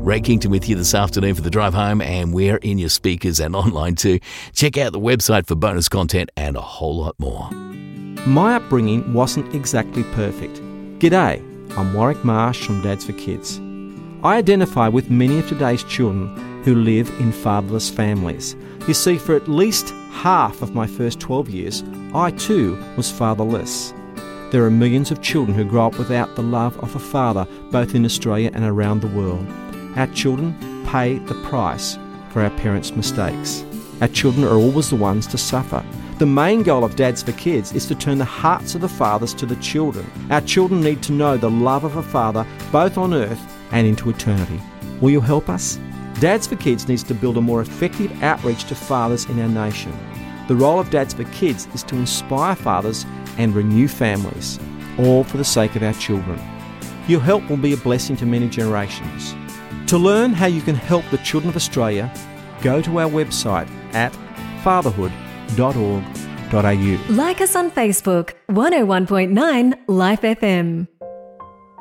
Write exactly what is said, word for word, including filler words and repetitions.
Ray Kington with you this afternoon for the drive home, and we're in your speakers and online too. Check out the website for bonus content and a whole lot more. My upbringing wasn't exactly perfect. G'day, I'm Warwick Marsh from Dads for Kids. I identify with many of today's children who live in fatherless families. You see, for at least half of my first twelve years, I too was fatherless. There are millions of children who grow up without the love of a father, both in Australia and around the world. Our children pay the price for our parents' mistakes. Our children are always the ones to suffer. The main goal of Dads for Kids is to turn the hearts of the fathers to the children. Our children need to know the love of a father, both on earth and into eternity. Will you help us? Dads for Kids needs to build a more effective outreach to fathers in our nation. The role of Dads for Kids is to inspire fathers and renew families, all for the sake of our children. Your help will be a blessing to many generations. To learn how you can help the children of Australia, go to our website at fatherhood dot org dot a u. Like us on Facebook, one oh one point nine Life F M.